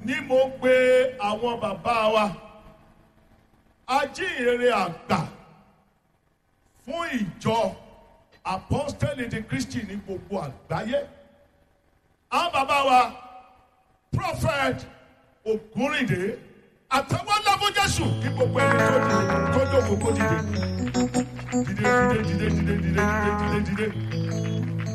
ni mo pe àwọn bàbá wa ajíhìnrere àgbà fún ìjọ apostoli di Kristi ní gbogbo àgbáyé. Àwọn bàbá wa prophet Ògúnrìndé àtàwọn lọ́fún Jésù kí gbogbo ẹni tó jókòó kó dìde. Dìde.